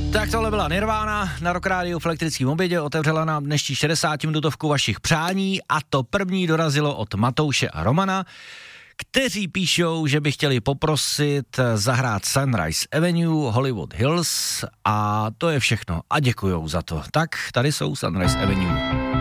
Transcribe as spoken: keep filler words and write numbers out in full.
Tak tohle byla Nirvana na Rock Rádiu v elektrickém obědě, otevřela nám dnešní šedesátiminutovku vašich přání a to první dorazilo od Matouše a Romana, kteří píšou, že by chtěli poprosit zahrát Sunrise Avenue, Hollywood Hills a to je všechno a děkujou za to. Tak tady jsou Sunrise Avenue.